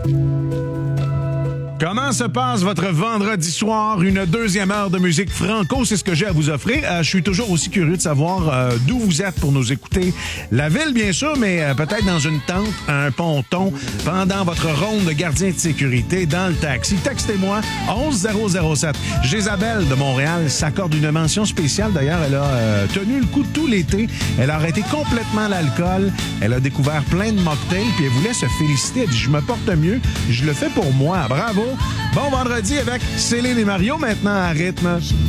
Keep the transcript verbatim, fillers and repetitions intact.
Comment se passe votre vendredi soir? Une deuxième heure de musique franco, c'est ce que j'ai à vous offrir. Euh, je suis toujours aussi curieux de savoir euh, d'où vous êtes pour nous écouter. La ville, bien sûr, mais euh, peut-être dans une tente, un ponton, pendant votre ronde de gardien de sécurité, dans le taxi. Textez-moi onze zéro zéro sept. Isabelle de Montréal s'accorde une mention spéciale. D'ailleurs, elle a euh, tenu le coup tout l'été. Elle a arrêté complètement l'alcool. Elle a découvert plein de mocktails, puis elle voulait se féliciter. Elle dit « Je me porte mieux. Je le fais pour moi. Bravo! » Bon vendredi avec Céline et Mario, maintenant à rythme.